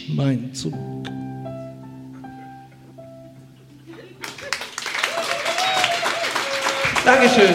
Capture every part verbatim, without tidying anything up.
mein Zug. Dankeschön.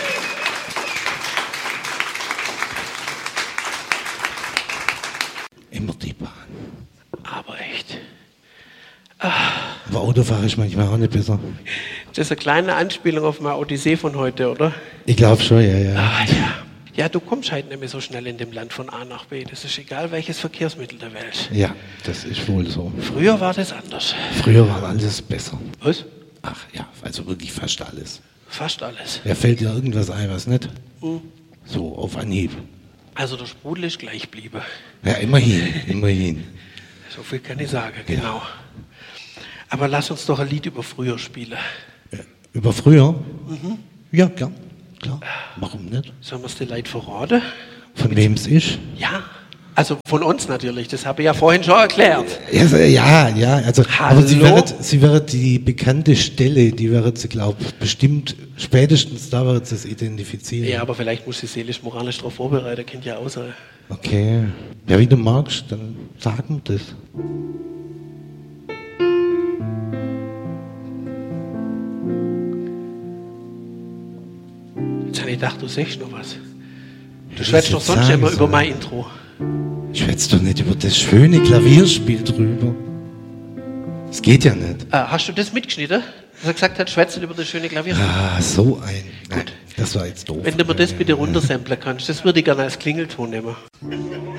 Immer die Bahn. Aber echt. Aber Auto fahre ich manchmal auch nicht besser. Das ist eine kleine Anspielung auf meine Odyssee von heute, oder? Ich glaube schon, ja, ja. Ah, ja. Ja, du kommst halt nicht mehr so schnell in dem Land von A nach B. Das ist egal, welches Verkehrsmittel der Welt. Ja, das ist wohl so. Früher war das anders. Früher war alles besser. Was? Ach ja, also wirklich fast alles. Fast alles. Ja, fällt dir irgendwas ein, was nicht? Hm. So, auf Anhieb. Also der Sprudel ist gleich geblieben. Ja, immerhin, immerhin. So viel kann ich sagen, genau. Ja. Aber lass uns doch ein Lied über früher spielen. Ja, über früher? Mhm. Ja, klar. Klar. Warum nicht? Sollen wir es den Leuten verraten? Von wem es ist? Ja, also von uns natürlich. Das habe ich ja vorhin schon erklärt. Ja, ja, ja. Also, Hallo? aber sie wäre, sie wäre die bekannte Stelle, die wäre sie, glaube ich, bestimmt, spätestens da wird sie es identifizieren. Ja, aber vielleicht muss sie seelisch-moralisch darauf vorbereiten, kennt ja auch sein. Okay. Ja, wie du magst, dann sag mir das. Jetzt habe ich gedacht, du sagst noch was. Du schwätzt doch sonst immer über mein Intro. Ich schwätze doch nicht über das schöne Klavierspiel drüber. Das geht ja nicht. Ah, hast du das mitgeschnitten? Dass er gesagt hat, schwätzt über das schöne Klavierspiel? Ah, so ein. Nein, das war jetzt doof. Wenn du mir das bitte runtersamplen kannst, das würde ich gerne als Klingelton nehmen.